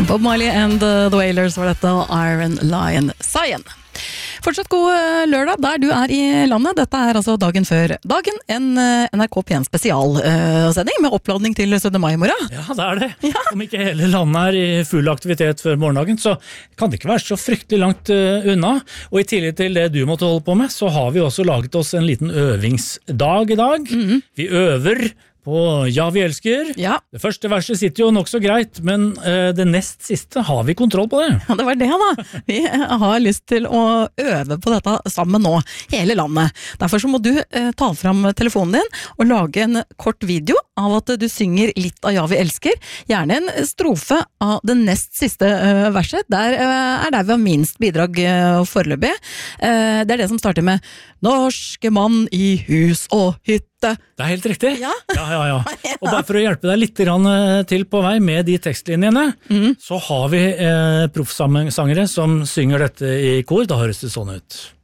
Bob Marley and The Wailers var dette, og Iron Lion Cyan. Fortsatt god lørdag der du er i landet. Dette er altså dagen før dagen, en NRK P1 spesialsending med oppladning til 17. mai i morgen. Ja, det er det. Ja. Om ikke hele landet er i full aktivitet før morgendagen, så kan det ikke være så fryktelig langt unna. Og i tillegg til det du måtte holde på med, så har vi også laget oss en liten øvingsdag i dag. Vi øver på Ja, vi elsker. Ja. Det første verset sitter jo nok så greit, men det nest siste har vi kontroll på det. Ja, det var det da. Vi har lyst til å øve på dette sammen nå, hele landet. Derfor så må du ta fram telefonen din og lage en kort video av at du synger litt av Ja, vi elsker. Gjerne en strofe av det nest siste verset. Der er der vi har minst bidrag foreløpig. Det er det som starter med Norske mann i hus og hytte. Det er helt riktig. Ja. Ja. Og bare for å hjelpe deg litt til på vei med de tekstlinjene, så har vi proffsangere som synger dette i kor. Da høres det sånn ut.